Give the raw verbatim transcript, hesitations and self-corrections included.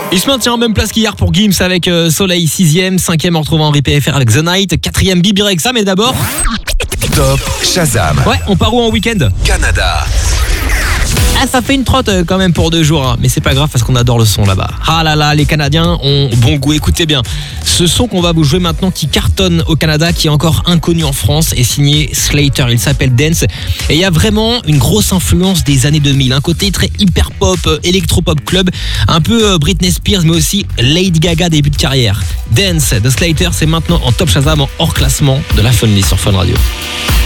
Il se maintient en même place qu'hier pour Gims avec euh, Soleil sixième, cinquième on retrouve Henri P F R avec The Night, quatrième Bibi Rexha, mais d'abord... Top Shazam. Ouais, on part où en week-end ? Canada. Ah, ça fait une trotte quand même pour deux jours, hein. Mais c'est pas grave parce qu'on adore le son là-bas. Ah là là, les Canadiens ont bon goût, écoutez bien. Ce son qu'on va vous jouer maintenant qui cartonne au Canada, qui est encore inconnu en France, est signé Slater, il s'appelle Dance. Et il y a vraiment une grosse influence des années deux mille, un côté très hyper pop, électro-pop club, un peu Britney Spears mais aussi Lady Gaga début de carrière. Dance de Slater, c'est maintenant en Top Shazam, en hors classement de la Fun List sur Fun Radio.